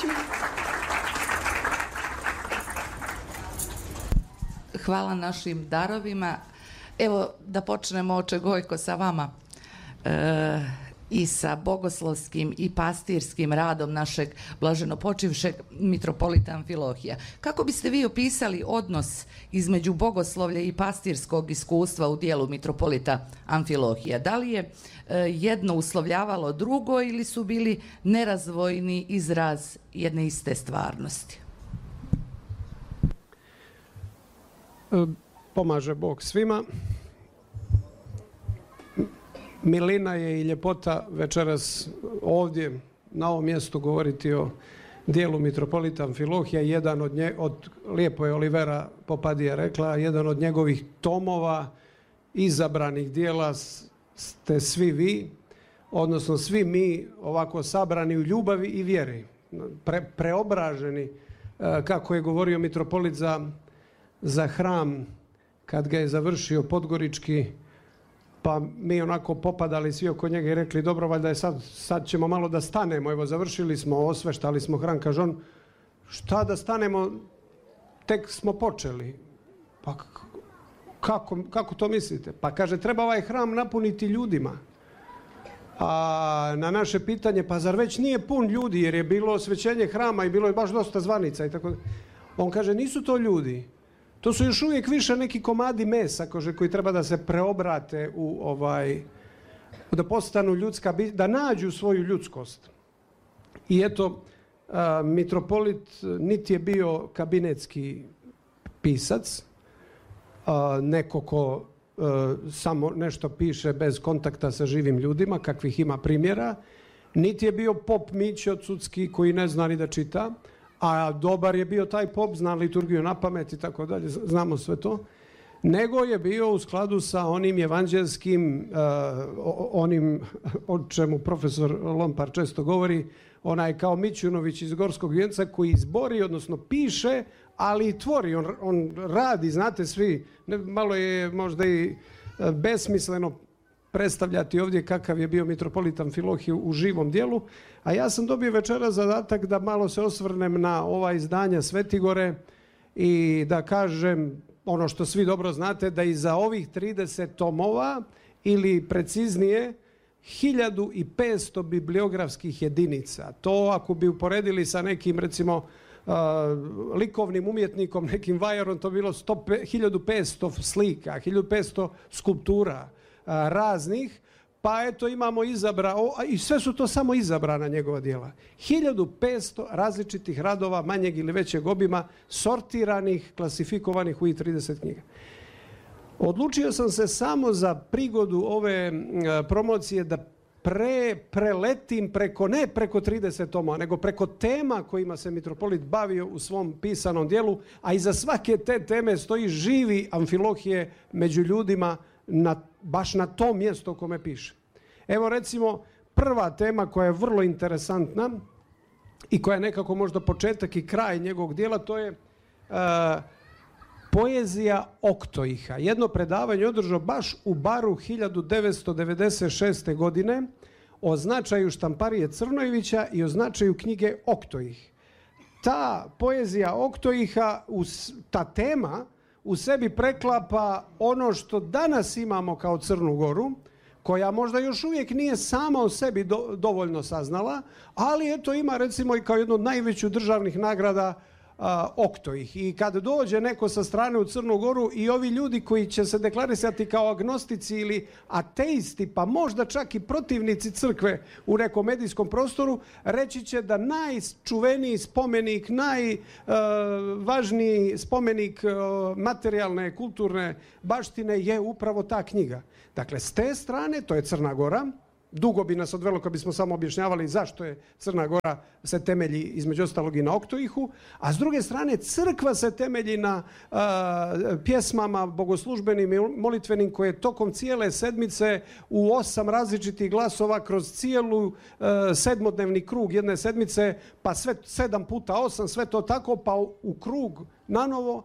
Hvala našim darovima. Evo da počnemo, oče Gojko, sa vama i sa bogoslovskim i pastirskim radom našeg blaženopočivšeg mitropolita Amfilohija. Kako biste vi opisali odnos između bogoslovlja i pastirskog iskustva u dijelu mitropolita Amfilohija? Da li je jedno uslovljavalo drugo ili su bili nerazdvojni izraz jedne iste stvarnosti? Pomaže Bog svima. Milina je i ljepota večeras ovdje na ovom mjestu govoriti o dijelu mitropolita Amfilohija. Jedan od lijepo je Olivera Popadija rekla, jedan od njegovih tomova izabranih dijela ste svi vi, odnosno svi mi ovako sabrani u ljubavi i vjeri, preobraženi, kako je govorio mitropolit za hram kad ga je završio Podgorički, pa mi onako popadali svi oko njega i rekli dobro, valjda je sad ćemo malo da stanemo, evo završili smo, osveštali smo hram. Kaže on, šta da stanemo, tek smo počeli. Pa kako to mislite? Pa kaže, treba ovaj hram napuniti ljudima. A na naše pitanje, pa zar već nije pun ljudi, jer je bilo osvećenje hrama i bilo je baš dosta zvanica i tako. On kaže, nisu to ljudi. To su još uvijek više neki komadi mesa koji treba da se preobrate da postanu ljudska, da nađu svoju ljudskost. I eto, mitropolit niti je bio kabinetski pisac, neko ko samo nešto piše bez kontakta sa živim ljudima, kakvih ima primjera, niti je bio pop Mićo Cudski koji ne zna ni da čita, a dobar je bio taj pop, zna liturgiju na pamet i tako dalje, znamo sve to, nego je bio u skladu sa onim evanđelskim, onim o čemu profesor Lompar često govori, onaj kao Mićunović iz Gorskog vijenca koji izbori, odnosno piše, ali i tvori, on radi, znate svi, malo je možda i besmisleno predstavljati ovdje kakav je bio mitropolit Amfilohije u živom dijelu, a ja sam dobio večeras zadatak da malo se osvrnem na ova izdanja Svetigore i da kažem ono što svi dobro znate, da iza ovih 30 tomova ili preciznije 1500 bibliografskih jedinica. To ako bi uporedili sa nekim recimo likovnim umjetnikom, nekim vajarom, to bilo 1500 slika, 1500 skulptura raznih, pa eto imamo i sve su to samo izabrana njegova djela. 1500 različitih radova manjeg ili većeg obima, sortiranih, klasifikovanih u 30 knjiga. Odlučio sam se samo za prigodu ove promocije da preletim ne preko 30 toma, nego preko tema kojima se mitropolit bavio u svom pisanom dijelu, a iza svake te teme stoji živi Amfilohije među ljudima baš na tom mjestu o kome piše. Evo recimo prva tema koja je vrlo interesantna i koja je nekako možda početak i kraj njegovog dijela, to je poezija Oktoiha. Jedno predavanje održao baš u Baru 1996. godine o značaju štamparije Crnojevića i o značaju knjige Oktoih. Ta poezija Oktoiha, ta tema u sebi preklapa ono što danas imamo kao Crnu Goru, koja možda još uvijek nije sama o sebi dovoljno saznala, ali eto ima recimo i kao jednu od najveću državnih nagrada Oktoih. I kad dođe neko sa strane u Crnu Goru i ovi ljudi koji će se deklarisati kao agnostici ili ateisti, pa možda čak i protivnici crkve u nekom medijskom prostoru, reći će da najčuveniji spomenik, najvažniji spomenik materijalne, kulturne baštine je upravo ta knjiga. Dakle, s te strane, to je Crna Gora. Dugo bi nas odvelo kad bismo samo objašnjavali zašto je Crna Gora se temelji između ostalog i na Oktoihu, a s druge strane crkva se temelji na pjesmama bogoslužbenim i molitvenim koje tokom cijele sedmice u 8 različitih glasova kroz cijelu sedmodnevni krug jedne sedmice, pa sve 7 puta 8, sve to tako, pa u krug nanovo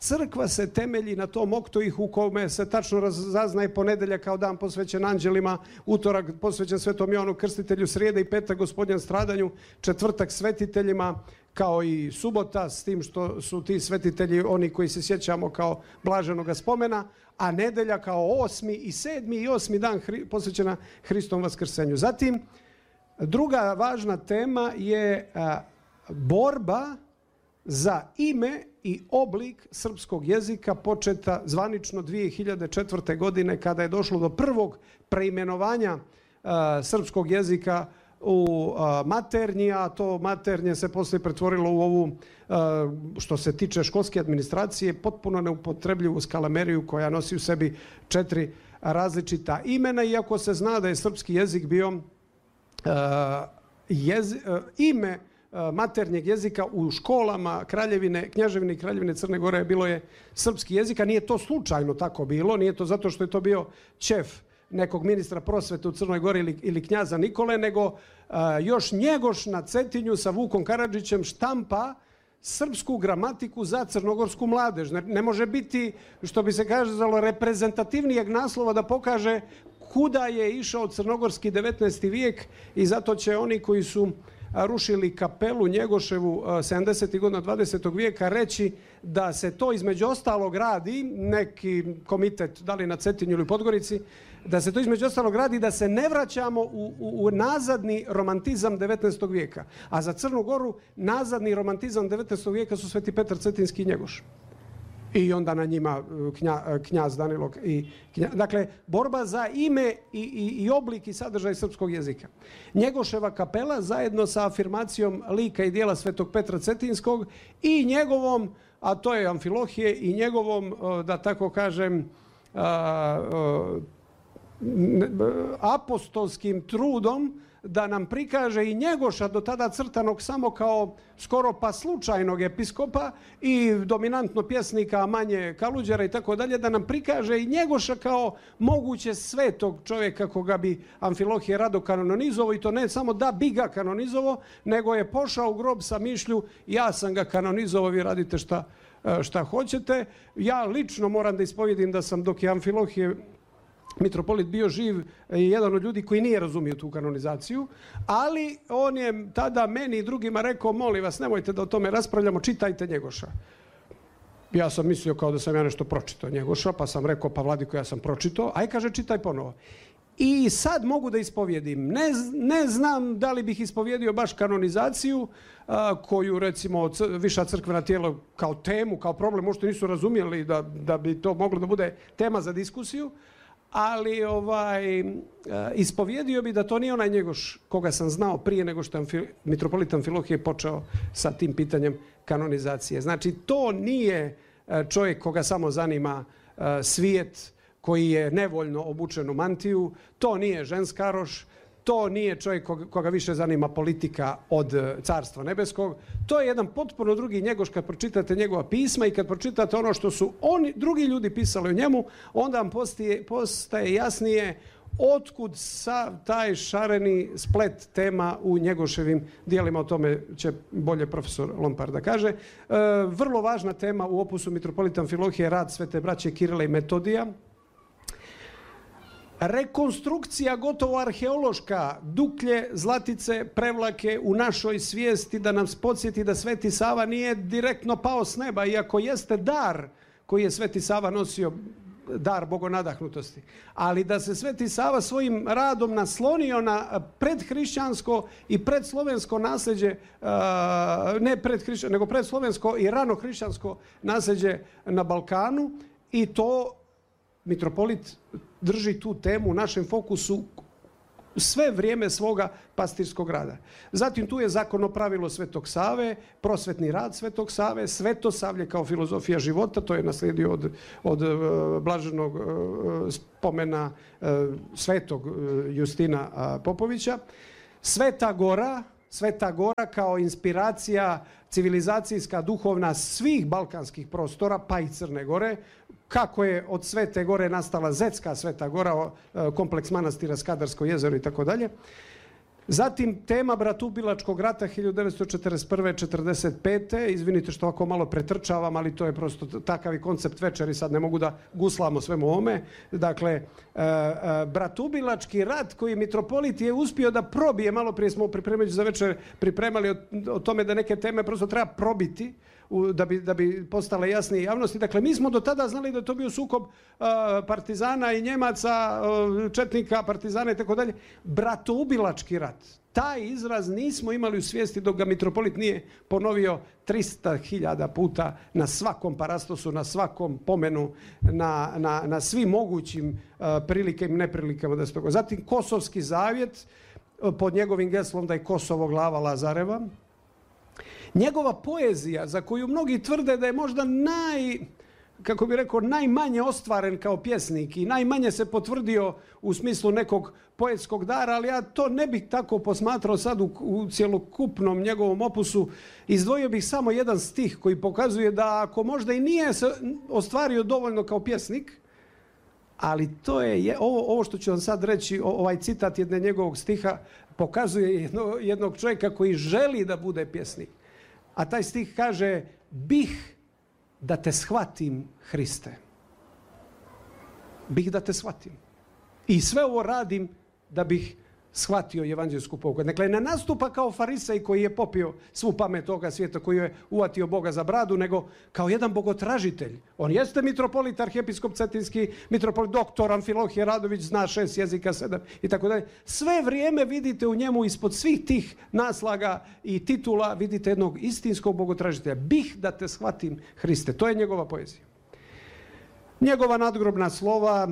crkva se temelji na tom oktoihu u kome se tačno razaznaje ponedeljak kao dan posvećen anđelima, utorak posvećen Svetom Jovanu Krstitelju, srijeda i petak Gospodnjem stradanju, četvrtak svetiteljima, kao i subota, s tim što su ti svetitelji oni koji se sjećamo kao blaženoga spomena, a nedelja kao 8. i 7. i 8. dan posvećena Hristovom vaskrsenju. Zatim, druga važna tema je borba za ime i oblik srpskog jezika, početa zvanično 2004. godine kada je došlo do prvog preimenovanja srpskog jezika u maternji, a to maternje se poslije pretvorilo u ovu, što se tiče školske administracije, potpuno neupotrebljivu skalameriju koja nosi u sebi 4 različita imena, iako se zna da je srpski jezik bio ime maternjeg jezika u školama Kneževine i Kraljevine Crne Gore bilo je srpski jezik, a nije to slučajno tako bilo, nije to zato što je to bio ćef nekog ministra prosvete u Crnoj Gori ili knjaza Nikole, nego još Njegoš na Cetinju sa Vukom Karadžićem štampa srpsku gramatiku za crnogorsku mladež. Ne može biti, što bi se kazalo, reprezentativnijeg naslova da pokaže kuda je išao crnogorski 19. vijek i zato će oni koji su rušili kapelu Njegoševu 70. godina 20. vijeka reći da se to između ostalog radi, neki komitet, da li na Cetinju ili Podgorici, da se to između ostalog radi da se ne vraćamo u nazadni romantizam 19. vijeka. A za Crnu Goru nazadni romantizam 19. vijeka su Sveti Petar Cetinski i Njegoš. I onda na njima knjaz Danilo. Dakle, borba za ime i oblik i sadržaj srpskog jezika. Njegoševa kapela zajedno sa afirmacijom lika i dijela Svetog Petra Cetinskog i njegovom, a to je Amfilohije, i njegovom, da tako kažem, apostolskim trudom da nam prikaže i Njegoša, do tada crtanog samo kao skoro pa slučajnog episkopa i dominantno pjesnika, a manje Kaluđera i tako dalje, da nam prikaže i Njegoša kao moguće svetog čovjeka koga bi Amfilohije rado kanonizovao, i to ne samo da bi ga kanonizovao, nego je pošao u grob sa mišlju: ja sam ga kanonizovao, vi radite šta hoćete. Ja lično moram da ispovjedim da sam, dok je Amfilohije mitropolit bio živ, jedan od ljudi koji nije razumio tu kanonizaciju, ali on je tada meni i drugima rekao: molim vas, nemojte da o tome raspravljamo, čitajte Njegoša. Ja sam mislio kao da sam ja nešto pročitao Njegoša, pa sam rekao: pa vladiko, ja sam pročitao. Aj, kaže, čitaj ponovo. I sad mogu da ispovjedim. Ne znam da li bih ispovjedio baš kanonizaciju koju, recimo, viša crkvena tijela kao temu, kao problem, možda nisu razumjeli da bi to moglo da bude tema za diskusiju, ali ispovjedio bi da to nije onaj Njegoš koga sam znao prije nego što je mitropolit Amfilohije počeo sa tim pitanjem kanonizacije. Znači, to nije čovjek koga samo zanima svijet, koji je nevoljno obučen u mantiju, to nije ženskaroš, to nije čovjek koga više zanima politika od Carstva nebeskog. To je jedan potpuno drugi Njegoš. Kad pročitate njegova pisma i kad pročitate ono što su drugi ljudi pisali o njemu, onda vam postaje jasnije otkud sav taj šareni splet tema u Njegoševim dijelima. O tome će bolje profesor Lompar da kaže. Vrlo važna tema u opusu mitropolita Amfilohije, rad Svete braće Kirila i Metodija. Rekonstrukcija gotovo arheološka Duklje, Zlatice, Prevlake u našoj svijesti, da nam podsjeti da Sveti Sava nije direktno pao s neba, iako jeste dar koji je Sveti Sava nosio, dar bogonadahnutosti. Ali da se Sveti Sava svojim radom naslonio na predhrišćansko i predslovensko nasljeđe, ne predhrišćansko, nego predslovensko i ranohrišćansko nasljeđe na Balkanu, i to mitropolit drži tu temu u našem fokusu sve vrijeme svoga pastirskog rada. Zatim tu je zakonopravilo Svetog Save, prosvetni rad Svetog Save, Svetosavlje kao filozofija života, to je naslijedio od blaženog spomena Svetog Justina Popovića. Sveta Gora kao inspiracija civilizacijska, duhovna svih balkanskih prostora, pa i Crne Gore. Kako je od Svete Gore nastala Zetska Sveta Gora, kompleks manastira, Skadarsko jezero i tako dalje. Zatim tema Bratubilačkog rata 1941-45. Izvinite što ovako malo pretrčavam, ali to je prosto takav koncept večeri, sad ne mogu da guslamo svemu ovome. Dakle, Bratubilački rat koji mitropolit je uspio da probije, malo prije smo pripremajući za večer pripremali o tome da neke teme prosto treba probiti da bi postale jasnije javnosti. Dakle, mi smo do tada znali da je to bio sukob partizana i Njemaca, četnika, partizana i tako dalje. Bratoubilački rat. Taj izraz nismo imali u svijesti dok ga mitropolit nije ponovio 300.000 puta na svakom parastosu, na svakom pomenu, na svim mogućim prilikama i neprilikama da se toga. Zatim Kosovski zavjet pod njegovim geslom da je Kosovo glava Lazareva. Njegova poezija za koju mnogi tvrde da je možda najmanje ostvaren kao pjesnik i najmanje se potvrdio u smislu nekog poetskog dara, ali ja to ne bih tako posmatrao sad u cjelokupnom njegovom opusu. Izdvojio bih samo jedan stih koji pokazuje da ako možda i nije se ostvario dovoljno kao pjesnik, ali to je ovo što ću vam sad reći, ovaj citat jedne njegovog stiha pokazuje jednog čovjeka koji želi da bude pjesnik. A taj stih kaže: bih da te shvatim, Hriste. Bih da te shvatim. I sve ovo radim da bih shvatio evanđelsku pouku. Dakle, ne nastupa kao farisej koji je popio svu pamet toga svijeta, koji je uvatio Boga za bradu, nego kao jedan bogotražitelj. On jeste mitropolit, arhijepiskop cetinski, mitropolit, doktor Amfilohije Radović, zna 6 jezika, 7 i tako dalje. Sve vrijeme vidite u njemu ispod svih tih naslaga i titula vidite jednog istinskog bogotražitelja. Bih da te shvatim, Hriste. To je njegova poezija. Njegova nadgrobna slova,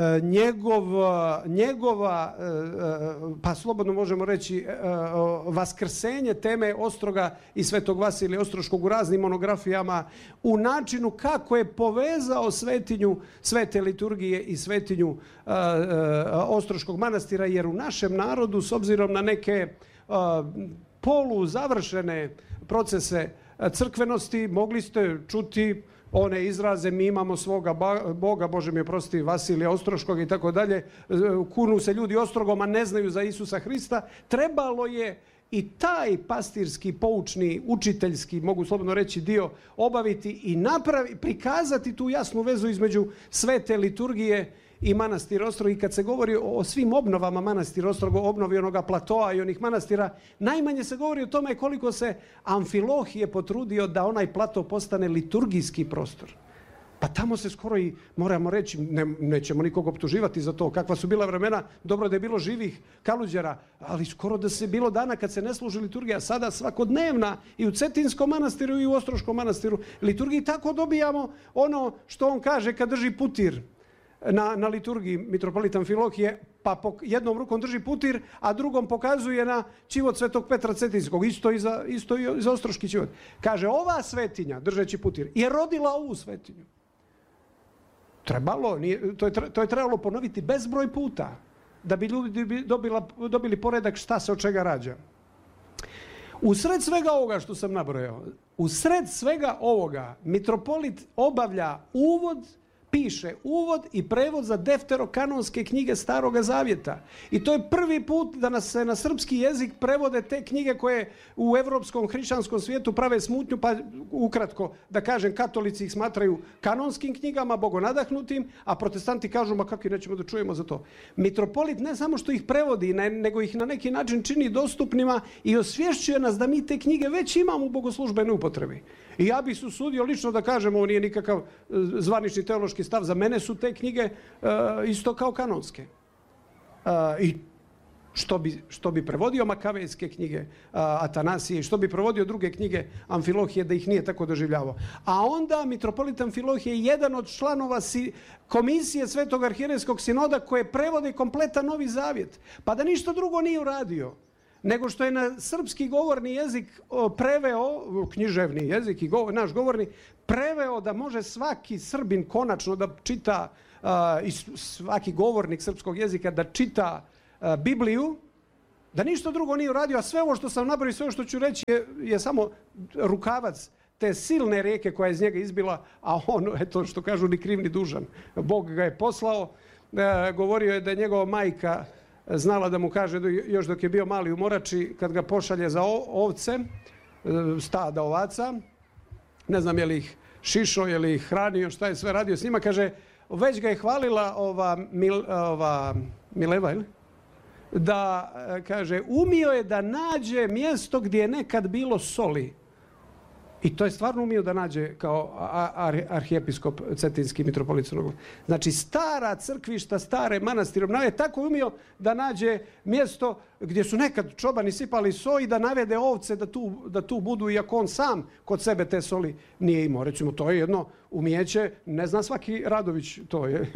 njegova, pa slobodno možemo reći, vaskrsenje teme Ostroga i Svetog Vasilija Ostroškog u raznim monografijama, u načinu kako je povezao svetinju Svete liturgije i svetinju Ostroškog manastira, jer u našem narodu, s obzirom na neke poluzavršene procese crkvenosti, mogli ste čuti one izraze: mi imamo svoga Boga, Bože mi oprosti, Vasilija Ostroškog i tako dalje. Kunu se ljudi Ostrogom, a ne znaju za Isusa Hrista. Trebalo je i taj pastirski, poučni, učiteljski, mogu slobodno reći, dio obaviti i prikazati tu jasnu vezu između Svete liturgije i manastir Ostrog. I kad se govori o svim obnovama manastira Ostrog, obnovi onoga platoa i onih manastira, najmanje se govori o tome koliko se Amfilohije potrudio da onaj plato postane liturgijski prostor. Pa tamo se skoro i, moramo reći, nećemo nikog optuživati za to, kakva su bila vremena, dobro da je bilo živih kaluđera, ali skoro da se bilo dana kad se ne služi liturgija, sada svakodnevna i u Cetinskom manastiru i u Ostroškom manastiru liturgiji. Tako dobijamo ono što on kaže kad drži putir na liturgiji, mitropolit Amfilohije, pa jednom rukom drži putir, a drugom pokazuje na čivot Svetog Petra Cetinskog, isto i za ostroški čivot. Kaže: ova svetinja, držeći putir, je rodila ovu svetinju. To je trebalo ponoviti bezbroj puta da bi ljudi dobili poredak šta se od čega rađa. Usred svega ovoga što sam nabrojao, usred svega ovoga mitropolit obavlja piše uvod i prevod za defterokanonske knjige Staroga Zavjeta. I to je prvi put da nas se na srpski jezik prevode te knjige koje u evropskom hrišćanskom svijetu prave smutnju, pa ukratko da kažem, katolici ih smatraju kanonskim knjigama, bogonadahnutim, a protestanti kažu: ma kakvi, nećemo da čujemo za to. Mitropolit ne samo što ih prevodi, nego ih na neki način čini dostupnima i osvješćuje nas da mi te knjige već imamo u bogoslužbenoj upotrebi. I ja bih se usudio lično da kažem, ovo nije nikakav zvanični teološki stav, za mene su te knjige isto kao kanonske. I što bi prevodio Makavejske knjige Atanasije, što bi prevodio druge knjige Amfilohije da ih nije tako doživljavao. A onda mitropolit Amfilohije je jedan od članova komisije Svetog arhijerejskog sinoda koje prevode kompletan Novi Zavjet. Pa da ništa drugo nije uradio, nego što je na srpski govorni jezik preveo, književni jezik i naš govorni, preveo da može svaki Srbin konačno da čita, i svaki govornik srpskog jezika da čita Bibliju, da ništa drugo nije uradio, a sve ovo što sam nabrojio, sve ovo što ću reći je samo rukavac te silne rijeke koja je iz njega izbila, a on, eto što kažu, ni kriv ni dužan. Bog ga je poslao, govorio je da je njegova majka znala da mu kaže, još dok je bio mali u Morači, kad ga pošalje za ovce, stada ovaca, ne znam je li ih šišo, je li ih hranio, šta je sve radio s njima, kaže, već ga je hvalila ova Mileva, ili? Da, kaže, umio je da nađe mjesto gdje je nekad bilo soli. I to je stvarno umio da nađe kao arhijepiskop Cetinski mitropolit Crnog Gora. Znači, stara crkvišta, stare manastire, je tako umio da nađe mjesto gdje su nekad čobani sipali so i da navede ovce da tu budu, iako on sam kod sebe te soli nije imao. Recimo, to je jedno umijeće, ne zna svaki Radović to je.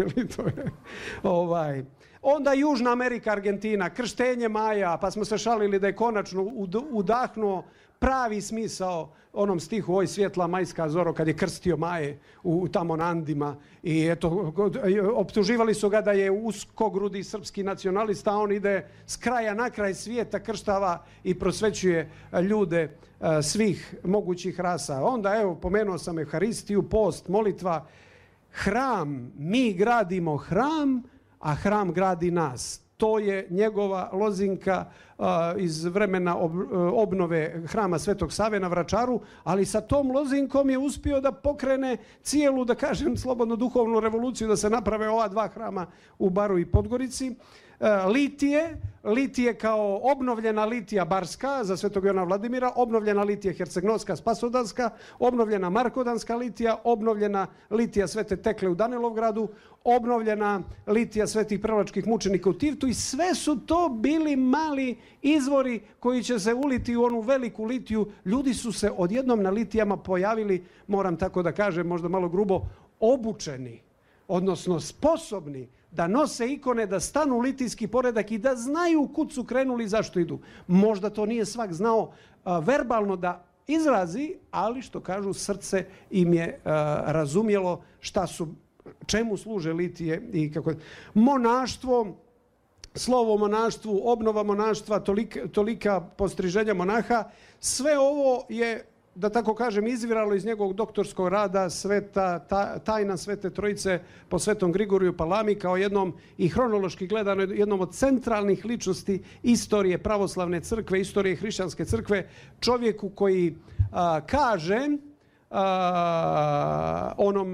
Onda Južna Amerika, Argentina, krštenje Maja, pa smo se šalili da je konačno udahnuo pravi smisao onom stihu "Oj svjetla majska zoro", kad je krstio Maje tamo na Andima. I eto, optuživali su ga da je uskogrudi srpski nacionalista, a on ide s kraja na kraj svijeta, krštava i prosvećuje ljude svih mogućih rasa. Onda, evo, pomenuo sam Euharistiju, post, molitva, hram. Mi gradimo hram, a hram gradi nas. To je njegova lozinka iz vremena obnove hrama Svetog Save na Vračaru, ali sa tom lozinkom je uspio da pokrene cijelu, da kažem slobodno, duhovnu revoluciju, da se naprave ova dva hrama u Baru i Podgorici. Litije kao obnovljena litija Barska za Svetog Jovana Vladimira, obnovljena litija Herceg-Novska Spasodanska, obnovljena Markodanska litija, obnovljena litija Svete Tekle u Danilovgradu, obnovljena litija Svetih prvačkih mučenika u Tivtu, i sve su to bili mali izvori koji će se uliti u onu veliku litiju. Ljudi su se odjednom na litijama pojavili, moram tako da kažem, možda malo grubo, obučeni, odnosno sposobni da nose ikone, da stanu u litijski poredak i da znaju kud su krenuli i zašto idu. Možda to nije svak znao verbalno da izrazi, ali što kažu, srce im je razumjelo čemu služe litije i kako. Monaštvo, slovo o monaštvu, obnova monaštva, tolika postriženja monaha, sve ovo je, da tako kažem, izviralo iz njegovog doktorskog rada Tajna Svete Trojice po Svetom Grigoriju Palami, kao jednom, i hronološki gledano, jednom od centralnih ličnosti istorije pravoslavne crkve, istorije hrišćanske crkve, čovjeku koji kaže onom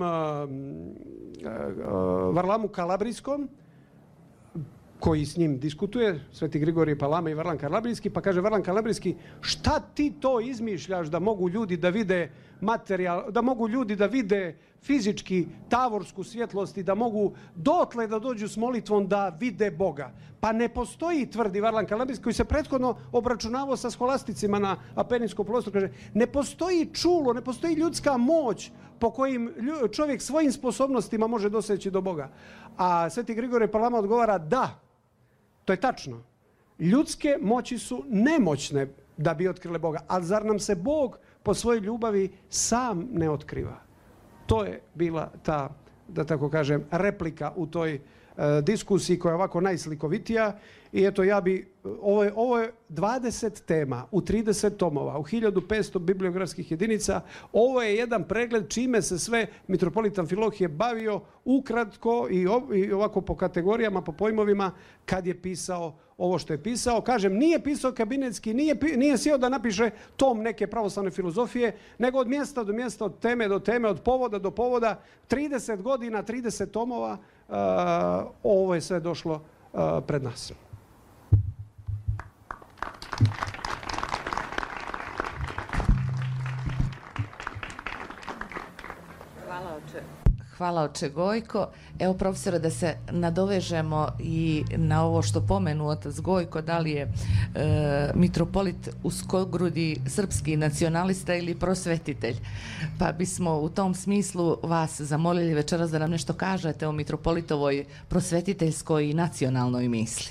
Varlamu Kalabrijskom, koji s njim diskutuje, Sveti Grigorije Palama i Varlan Kalabrijski, pa kaže Varlan Kalabrijski, šta ti to izmišljaš da mogu ljudi da vide materijal, da mogu ljudi da vide fizički tavorsku svjetlost i da mogu dotle da dođu s molitvom da vide Boga. Pa ne postoji, tvrdi Varlan Kalabrijski, koji se prethodno obračunavao sa scholasticima na Apeninskom poluostrvu, kaže, ne postoji čulo, ne postoji ljudska moć po kojim čovjek svojim sposobnostima može doseći do Boga. A Sveti Grigorije Palama odgovara, da, to je tačno. Ljudske moći su nemoćne da bi otkrile Boga, ali zar nam se Bog po svojoj ljubavi sam ne otkriva? To je bila ta, da tako kažem, replika u toj diskusiji koja je ovako najslikovitija. I eto, ovo je 20 tema u 30 tomova, u 1500 bibliografskih jedinica. Ovo je jedan pregled čime se sve mitropolit Amfilohije bavio ukratko i ovako po kategorijama, po pojmovima, kad je pisao ovo što je pisao. Kažem, nije pisao kabinetski, nije sjeo da napiše tom neke pravoslavne filozofije, nego od mjesta do mjesta, od teme do teme, od povoda do povoda, 30 godina, 30 tomova, ovo je sve došlo pred nas. Hvala oče Gojko. Evo, profesore, da se nadovežemo i na ovo što pomenu otac Gojko, da li je mitropolit uskogrudi srpski nacionalista ili prosvetitelj. Pa bismo u tom smislu vas zamolili večeras da nam nešto kažete o mitropolitovoj prosvetiteljskoj i nacionalnoj misli.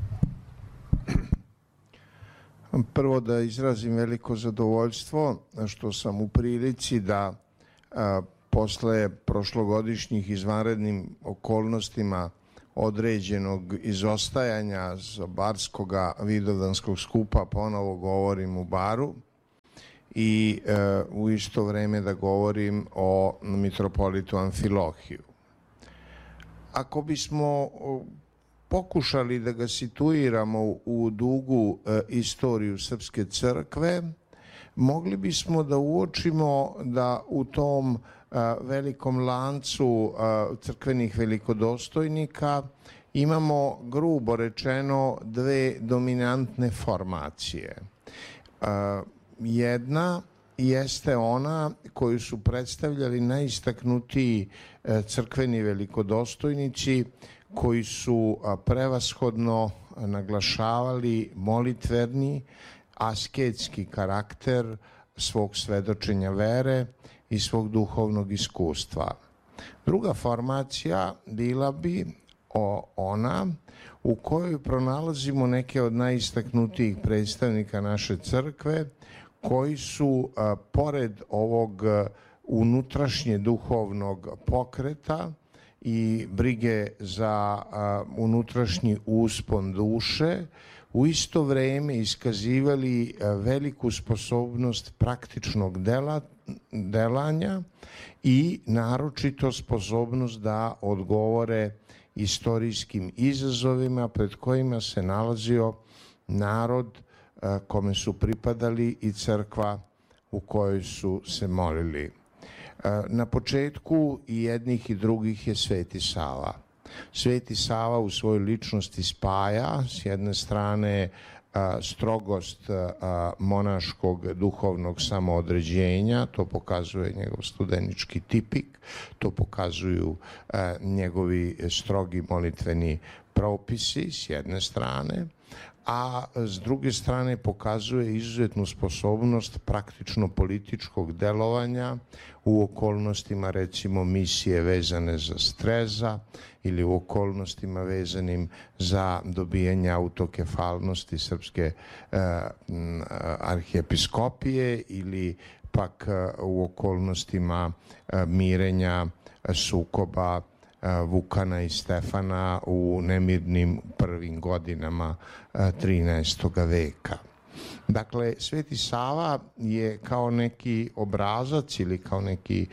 Prvo da izrazim veliko zadovoljstvo što sam u prilici da posle prošlogodišnjih izvanrednim okolnostima određenog izostajanja za barskog vidovdanskog skupa ponovo govorim u Baru i u isto vrijeme da govorim o mitropolitu Amfilohiju. Ako bismo pokušali da ga situiramo u dugu istoriju Srpske crkve, mogli bismo da uočimo da u tom velikom lancu crkvenih velikodostojnika imamo, grubo rečeno, dve dominantne formacije. Jedna jeste ona koju su predstavljali najistaknutiji crkveni velikodostojnici koji su prevashodno naglašavali molitverni, asketski karakter svog svedočenja vere i svog duhovnog iskustva. Druga formacija bila bi ona u kojoj pronalazimo neke od najistaknutijih predstavnika naše crkve koji su, pored ovog unutrašnje duhovnog pokreta i brige za unutrašnji uspon duše, u isto vreme iskazivali veliku sposobnost praktičnog delanja i naročito sposobnost da odgovore istorijskim izazovima pred kojima se nalazio narod kome su pripadali i crkva u kojoj su se molili. Na početku i jednih i drugih je Sveti Sava. Sveti Sava u svojoj ličnosti spaja s jedne strane strogost monaškog duhovnog samoodređenja, to pokazuje njegov studenički tipik, to pokazuju njegovi strogi molitveni propisi s jedne strane, a s druge strane pokazuje izuzetnu sposobnost praktično političkog delovanja u okolnostima recimo misije vezane za Streza ili u okolnostima vezanim za dobijanje autokefalnosti Srpske arhijepiskopije ili pak u okolnostima mirenja sukoba Vukana i Stefana u nemirnim prvim godinama 13. veka. Dakle, Sveti Sava je kao neki obrazac ili kao neki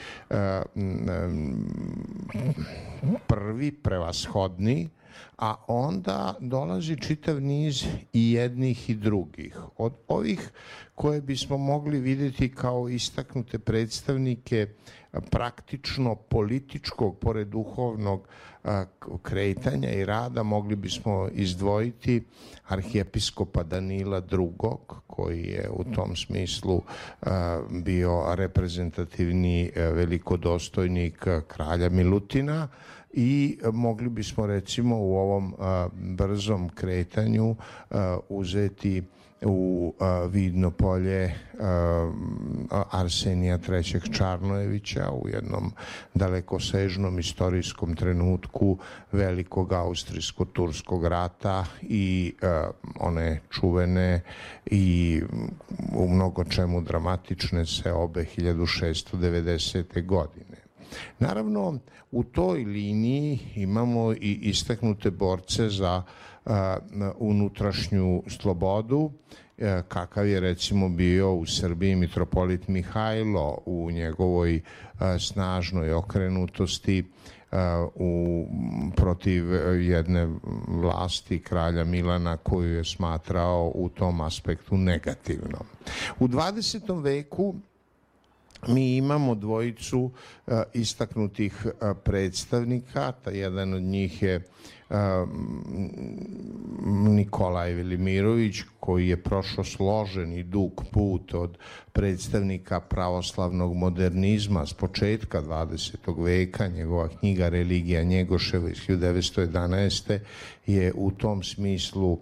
prvi, prevashodni, a onda dolazi čitav niz i jednih i drugih. Od ovih koje bismo mogli vidjeti kao istaknute predstavnike praktično političkog, pored duhovnog kretanja i rada, mogli bismo izdvojiti arhijepiskopa Danila II, koji je u tom smislu bio reprezentativni velikodostojnik kralja Milutina, i mogli bismo recimo u ovom brzom kretanju uzeti u vidno polje Arsenija III. Čarnojevića u jednom dalekosežnom istorijskom trenutku velikog austrijsko-turskog rata i one čuvene i u mnogo čemu dramatične seobe 1690. godine. Naravno, u toj liniji imamo i istaknute borce za unutrašnju slobodu, kakav je recimo bio u Srbiji mitropolit Mihajlo u njegovoj snažnoj okrenutosti protiv jedne vlasti kralja Milana koju je smatrao u tom aspektu negativnom. U 20. veku mi imamo dvojicu istaknutih predstavnika, jedan od njih je Nikolaj Velimirović, koji je prošao složen i dug put od predstavnika pravoslavnog modernizma s početka 20. veka. Njegova knjiga Religija Njegoševa iz 1911. je u tom smislu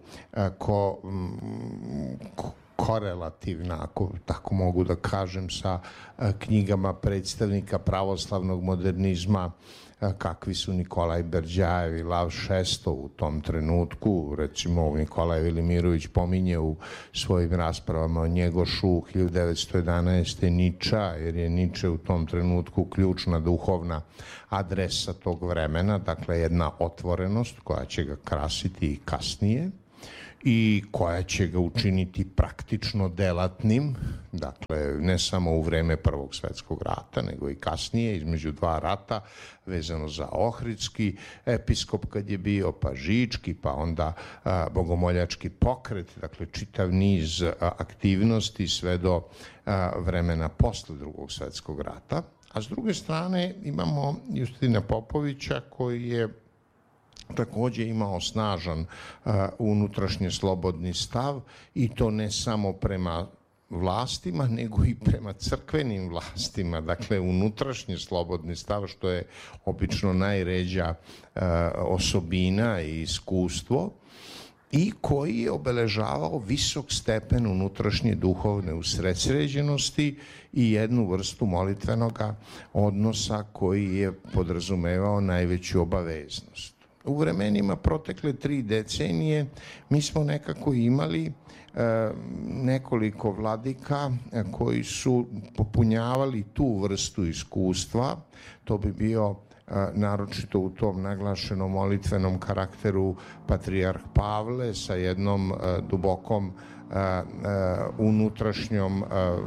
korelativna, ako tako mogu da kažem, sa knjigama predstavnika pravoslavnog modernizma kakvi su Nikolaj Berđajev i Lav Šestov u tom trenutku. Recimo, Nikolaj Velimirović pominje u svojim raspravama o Njegošu 1911. Niča, jer je Niče u tom trenutku ključna duhovna adresa tog vremena, dakle jedna otvorenost koja će ga krasiti i kasnije. i koja će ga učiniti praktično delatnim, dakle ne samo u vreme Prvog svetskog rata, nego i kasnije, između dva rata, vezano za Ohridski episkop kad je bio, pa Žički, pa onda bogomoljački pokret, dakle čitav niz aktivnosti sve do vremena posle Drugog svetskog rata. A s druge strane imamo Justina Popovića koji je takođe imao snažan unutrašnje slobodni stav i to ne samo prema vlastima, nego i prema crkvenim vlastima, dakle unutrašnji slobodni stav, što je obično najređa osobina i iskustvo, i koji je obeležavao visok stepen unutrašnje duhovne usredsređenosti i jednu vrstu molitvenog odnosa koji je podrazumevao najveću obaveznost. U vremenima protekle 3 decenije mi smo nekako imali nekoliko vladika koji su popunjavali tu vrstu iskustva. To bi bio naročito u tom naglašenom molitvenom karakteru patrijarh Pavle sa jednom dubokom unutrašnjom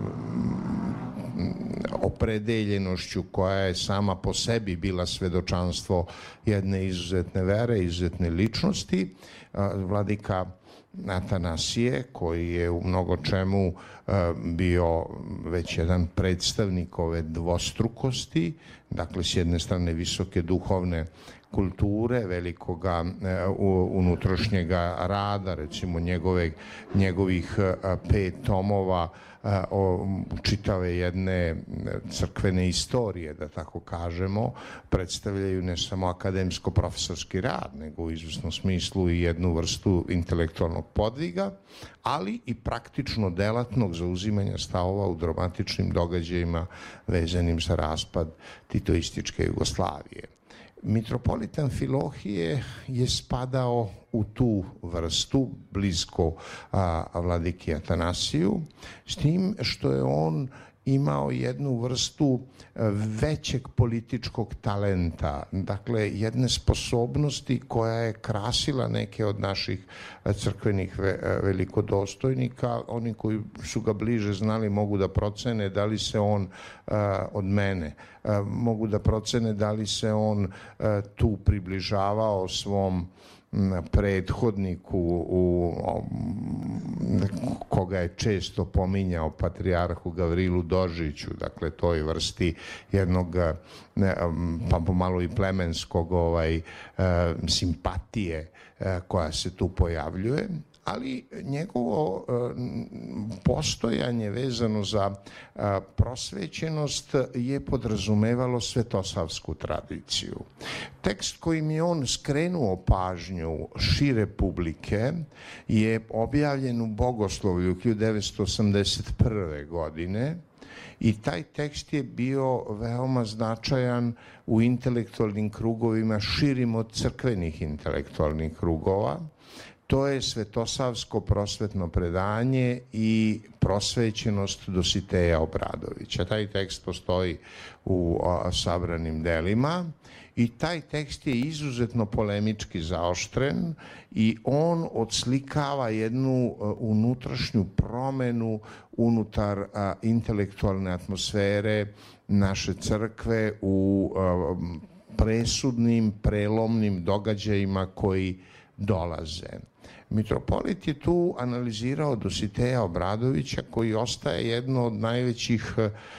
opredeljenošću koja je sama po sebi bila svedočanstvo jedne izuzetne vere, izuzetne ličnosti. Vladika Atanasije, koji je u mnogo čemu bio već jedan predstavnik ove dvostrukosti, dakle s jedne strane visoke duhovne kulture, velikoga unutrašnjega rada, recimo njegovih 5 tomova čitave jedne crkvene istorije, da tako kažemo, predstavljaju ne samo akademsko-profesorski rad, nego u izvesnom smislu i jednu vrstu intelektualnog podviga, ali i praktično delatnog zauzimanja stavova u dramatičnim događajima vezanim za raspad titoističke Jugoslavije. Mitropolit Amfilohije je spadao u tu vrstu, blisko vladiki Atanasiju, s tim što je on imao jednu vrstu većeg političkog talenta, dakle jedne sposobnosti koja je krasila neke od naših crkvenih velikodostojnika. Oni koji su ga bliže znali mogu da procene da li se on od mene, mogu da procene da li se on tu približavao svom prethodniku koga je često pominjao, patrijarhu Gavrilu Dožiću, dakle toj vrsti jednog pa pomalo i plemenskog simpatije koja se tu pojavljuje, ali njegovo postojanje vezano za prosvećenost je podrazumevalo svetosavsku tradiciju. Tekst kojim je on skrenuo pažnju šire publike je objavljen u Bogoslovlju 1981. godine i taj tekst je bio veoma značajan u intelektualnim krugovima širim od crkvenih intelektualnih krugova. To je svetosavsko prosvetno predanje i prosvećenost Dositeja Obradovića. Taj tekst postoji u sabranim delima i taj tekst je izuzetno polemički zaoštren i on odslikava jednu unutrašnju promenu unutar intelektualne atmosfere naše crkve u presudnim, prelomnim događajima koji dolaze. Mitropolit je tu analizirao Dositeja Obradovića, koji ostaje jedno od najvećih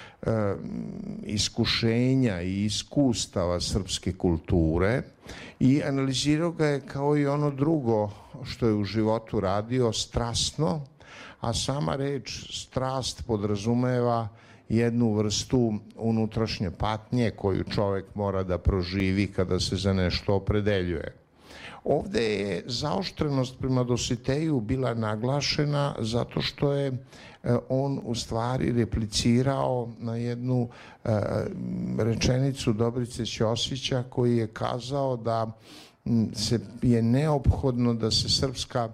iskušenja i iskustava srpske kulture i analizirao ga je kao i ono drugo što je u životu radio, strasno, a sama reč strast podrazumeva jednu vrstu unutrašnje patnje koju čovek mora da proživi kada se za nešto opredeljuje. Ovde je zaoštrenost prema Dositeju bila naglašena zato što je on u stvari replicirao na jednu rečenicu Dobrice Ćosića koji je kazao da je neophodno da se srpska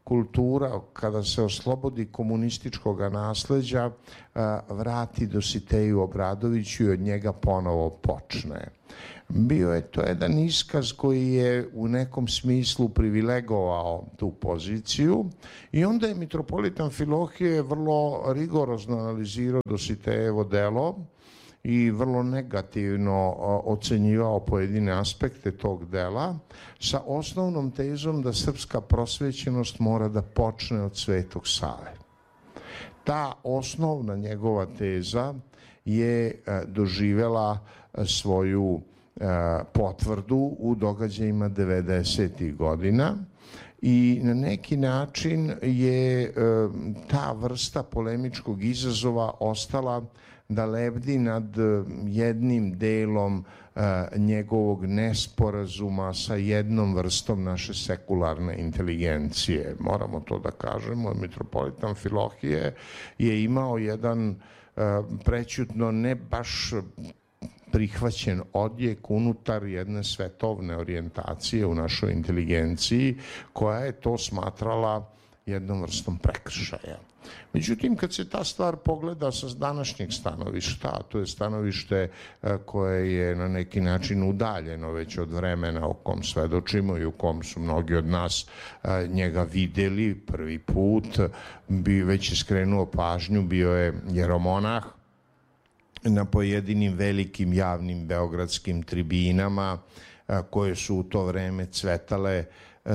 kultura, kada se oslobodi komunističkog nasleđa, vrati Dositeju Obradoviću i od njega ponovo počne. Bio je to jedan iskaz koji je u nekom smislu privilegovao tu poziciju i onda je mitropolit Amfilohije vrlo rigorozno analizirao Dositejevo delo i vrlo negativno ocenjivao pojedine aspekte tog dela sa osnovnom tezom da srpska prosvećenost mora da počne od Svetog Save. Ta osnovna njegova teza je doživela svoju potvrdu u događajima 90. godina i na neki način je ta vrsta polemičkog izazova ostala da lebdi nad jednim delom njegovog nesporazuma sa jednom vrstom naše sekularne inteligencije. Moramo to da kažemo, mitropolit Amfilohije je imao jedan prećutno ne baš prihvaćen odjek unutar jedne svetovne orijentacije u našoj inteligenciji koja je to smatrala jednom vrstom prekršaja. Međutim, kad se ta stvar pogleda sa današnjeg stanovišta, a to je stanovište koje je na neki način udaljeno već od vremena o kom svedočimo i u kom su mnogi od nas njega videli prvi put, već je skrenuo pažnju, bio je jeromonah na pojedinim velikim javnim beogradskim tribinama koje su u to vreme cvetale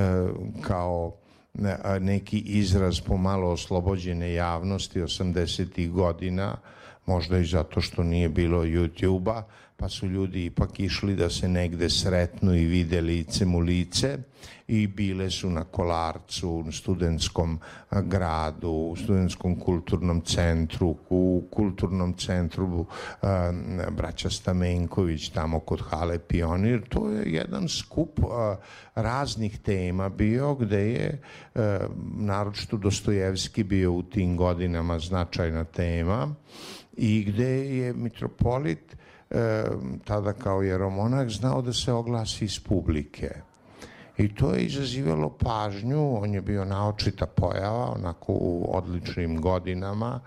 kao neki izraz pomalo oslobođene javnosti 80. godina, možda i zato što nije bilo YouTube-a, pa su ljudi ipak išli da se negde sretnu i vide licem u lice i bile su na Kolarcu, u studentskom gradu, u studentskom kulturnom centru, u kulturnom centru braća Stamenković, tamo kod hale Pionir. To je jedan skup raznih tema bio gde je naročito Dostojevski bio u tim godinama značajna tema i gde je mitropolit tada kao jeromonah znao da se oglasi iz publike. I to je izazivalo pažnju, on je bio naočita pojava, onako u odličnim godinama,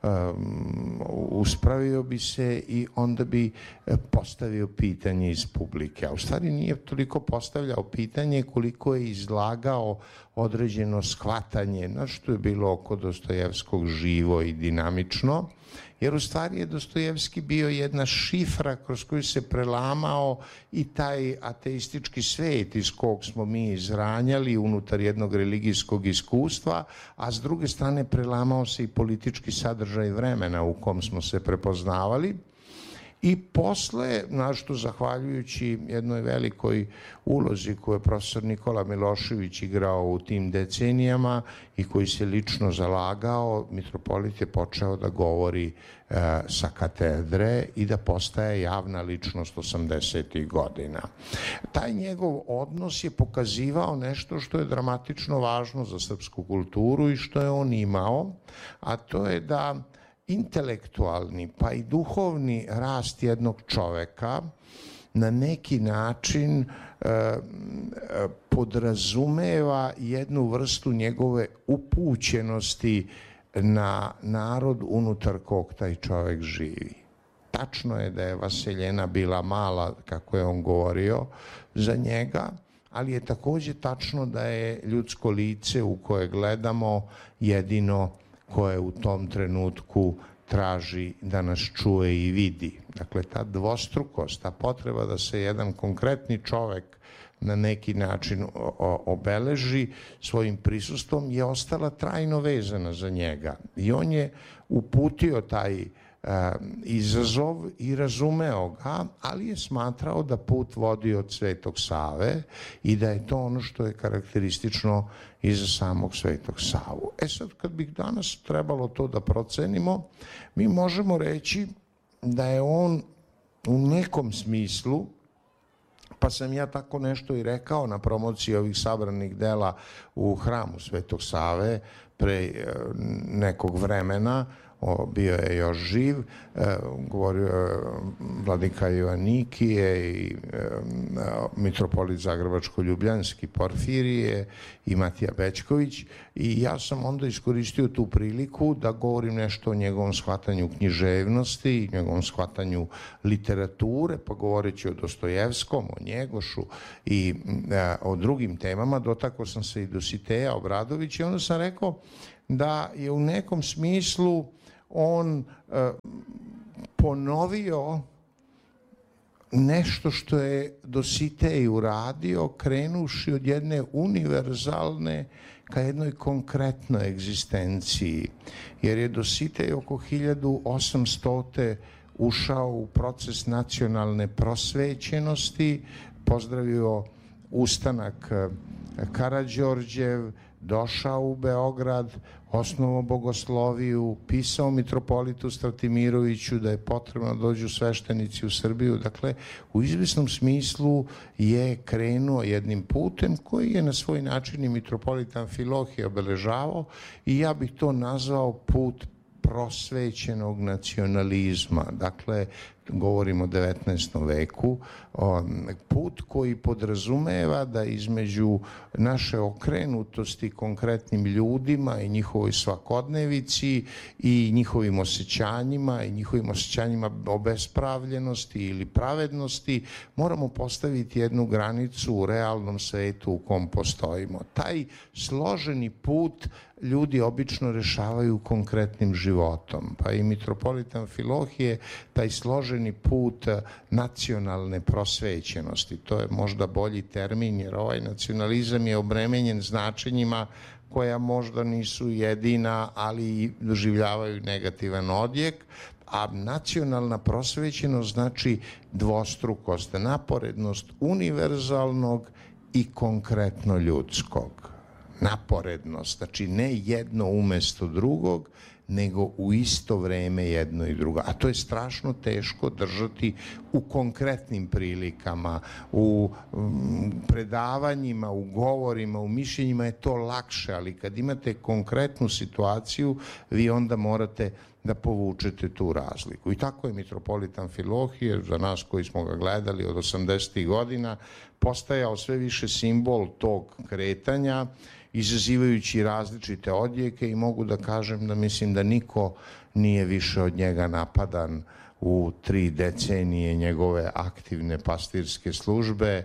uspravio bi se i onda bi postavio pitanje iz publike. A u stvari nije toliko postavljao pitanje koliko je izlagao određeno shvatanje, na što je bilo oko Dostojevskog živo i dinamično, jer u stvari je Dostojevski bio jedna šifra kroz koju se prelamao i taj ateistički svet iz kog smo mi izranjali unutar jednog religijskog iskustva, a s druge strane prelamao se i politički sadržaj vremena u kom smo se prepoznavali. I posle, našto zahvaljujući jednoj velikoj ulozi koju je profesor Nikola Milošević igrao u tim decenijama i koji se lično zalagao, mitropolit je počeo da govori sa katedre i da postaje javna ličnost 80. godina. Taj njegov odnos je pokazivao nešto što je dramatično važno za srpsku kulturu i što je on imao, a to je da intelektualni pa i duhovni rast jednog čoveka na neki način podrazumeva jednu vrstu njegove upućenosti na narod unutar kog taj čovek živi. Tačno je da je Vaseljena bila mala, kako je on govorio, za njega, ali je takođe tačno da je ljudsko lice u koje gledamo jedino koje u tom trenutku traži da nas čuje i vidi. Dakle, ta dvostrukost, ta potreba da se jedan konkretni čovek na neki način obeleži svojim prisustvom je ostala trajno vezana za njega. I on je uputio taj izazov i razumeo ga, ali je smatrao da put vodi od Svetog Save i da je to ono što je karakteristično i za samog Svetog Savu. Sad, kad bih danas trebalo to da procenimo, mi možemo reći da je on u nekom smislu, pa sam ja tako nešto i rekao na promociji ovih sabranih dela u hramu Svetog Save pre nekog vremena, bio je još živ, govorio je vladika Joanikije i mitropolit Zagrebačko-Ljubljanski Porfirije i Matija Bećković, i ja sam onda iskoristio tu priliku da govorim nešto o njegovom shvatanju književnosti, njegovom shvatanju literature, pa govoreći o Dostojevskom, o Njegošu i o drugim temama. Dotakao sam se i Dositeja Obradovića i onda sam rekao da je u nekom smislu on ponovio nešto što je Dositej uradio, krenuši od jedne univerzalne ka jednoj konkretnoj egzistenciji. Jer je Dositej oko 1800. ušao u proces nacionalne prosvećenosti, pozdravio ustanak Karađorđev, došao u Beograd, osnovao bogosloviju, pisao mitropolitu Stratimiroviću da je potrebno da dođu sveštenici u Srbiju. Dakle, u izvesnom smislu je krenuo jednim putem koji je na svoj način i mitropolit Amfilohije obeležavao, i ja bih to nazvao put prosvećenog nacionalizma. Dakle, govorimo o 19. veku, put koji podrazumeva da između naše okrenutosti konkretnim ljudima i njihovoj svakodnevici i njihovim osjećanjima obespravljenosti ili pravednosti moramo postaviti jednu granicu u realnom svetu u kom postojimo. Taj složeni put ljudi obično rešavaju konkretnim životom, pa i mitropolit Amfilohije taj složeni put nacionalne prosvećenosti, to je možda bolji termin, jer ovaj nacionalizam je obremenjen značenjima koja možda nisu jedina, ali doživljavaju negativan odjek, a nacionalna prosvećenost znači dvostrukost, naporednost univerzalnog i konkretno ljudskog. Naporednost, znači ne jedno umesto drugog, nego u isto vreme jedno i drugo. A to je strašno teško držati u konkretnim prilikama, u predavanjima, u govorima, u mišljenjima je to lakše, ali kad imate konkretnu situaciju, vi onda morate da povučete tu razliku. I tako je mitropolit Amfilohije, za nas koji smo ga gledali od 80. godina, postajao sve više simbol tog kretanja, izazivajući različite odjeke, i mogu da kažem da mislim da niko nije više od njega napadan u 3 decenije njegove aktivne pastirske službe,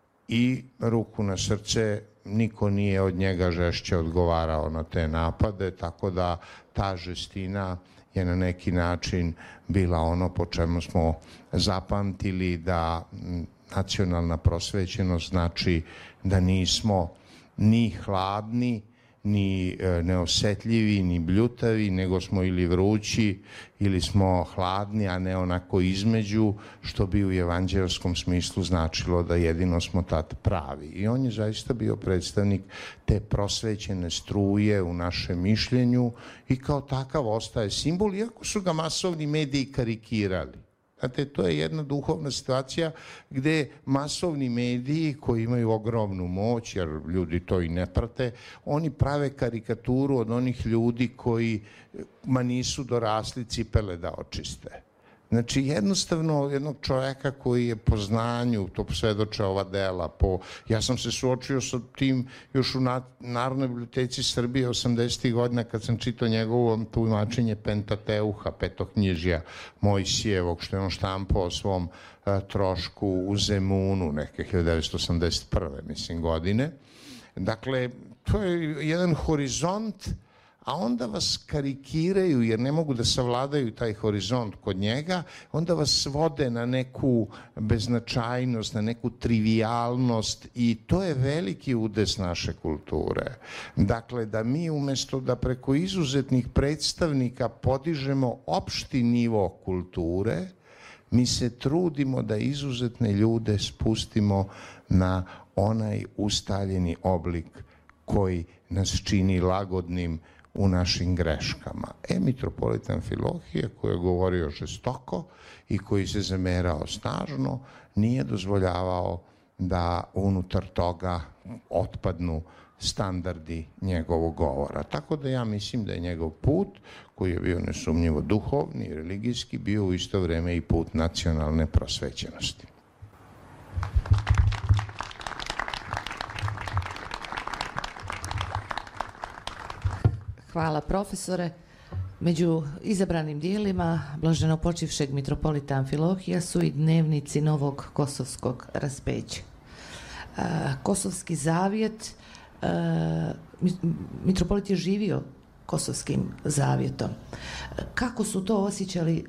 i ruku na srce niko nije od njega žešće odgovarao na te napade, tako da ta žestina je na neki način bila ono po čemu smo zapamtili da nacionalna prosvećenost znači da nismo ni hladni, ni neosetljivi, ni bljutavi, nego smo ili vrući, ili smo hladni, a ne onako između, što bi u evanđelskom smislu značilo da jedino smo tad pravi. I on je zaista bio predstavnik te prosvećene struje u našem mišljenju i kao takav ostaje simbol, iako su ga masovni mediji karikirali. Znate, to je jedna duhovna situacija gde masovni mediji koji imaju ogromnu moć, jer ljudi to i ne prate, oni prave karikaturu od onih ljudi kojima nisu dorasli cipele da očiste. Znači, jednostavno, jednog čoveka koji je po znanju, to svedoče ova dela, ja sam se suočio sa tim još u Narodnoj biblioteci Srbije 80. godina kad sam čitao njegovo tumačenje Pentateuha, petoknjižja Mojsijevog, što je on štampao o svom trošku u Zemunu, neke 1981. mislim godine. Dakle, to je jedan horizont, a onda vas karikiraju jer ne mogu da savladaju taj horizont kod njega, onda vas vode na neku beznačajnost, na neku trivijalnost, i to je veliki udes naše kulture. Dakle, da mi umesto da preko izuzetnih predstavnika podižemo opšti nivo kulture, mi se trudimo da izuzetne ljude spustimo na onaj ustaljeni oblik koji nas čini lagodnim u našim greškama. Mitropolit Amfilohije, koji je govorio žestoko i koji se zamerao snažno, nije dozvoljavao da unutar toga otpadnu standardi njegovog govora. Tako da ja mislim da je njegov put, koji je bio nesumnjivo duhovni i religijski, bio u isto vreme i put nacionalne prosvećenosti. Hvala profesore. Među izabranim dijelima blaženopočivšeg mitropolita Amfilohija su i dnevnici novog kosovskog raspeća. Kosovski zavjet, mitropolit je živio kosovskim zavjetom. Kako su to osjećali